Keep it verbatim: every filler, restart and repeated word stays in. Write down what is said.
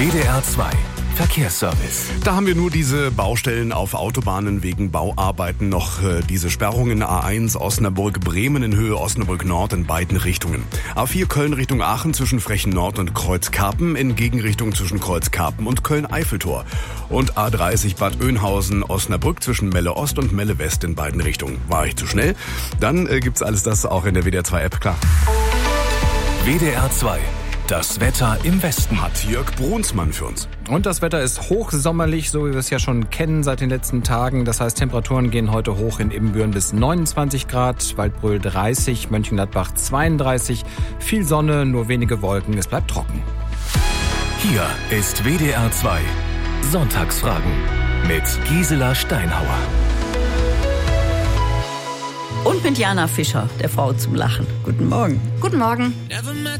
W D R zwei Verkehrsservice. Da haben wir nur diese Baustellen auf Autobahnen wegen Bauarbeiten, noch äh, diese Sperrungen A eins Osnabrück-Bremen in Höhe Osnabrück-Nord in beiden Richtungen. A vier Köln Richtung Aachen zwischen Frechen Nord und Kreuzkarpen, in Gegenrichtung zwischen Kreuzkarpen und Köln-Eiffeltor. Und A dreißig Bad Oeynhausen-Osnabrück zwischen Melle Ost und Melle West in beiden Richtungen. War ich zu schnell? Dann äh, gibt's alles das auch in der W D R zwei App, klar. W D R zwei. Das Wetter im Westen Hat Jörg Brunsmann für uns. Und das Wetter ist hochsommerlich, so wie wir es ja schon kennen seit den letzten Tagen. Das heißt, Temperaturen gehen heute hoch in Ibbenbüren bis neunundzwanzig Grad, Waldbröl dreißig, Mönchengladbach zweiunddreißig. Viel Sonne, nur wenige Wolken, es bleibt trocken. Hier ist W D R zwei Sonntagsfragen mit Gisela Steinhauer. Und mit Jana Fischer, der Frau zum Lachen. Guten Morgen. Guten Morgen.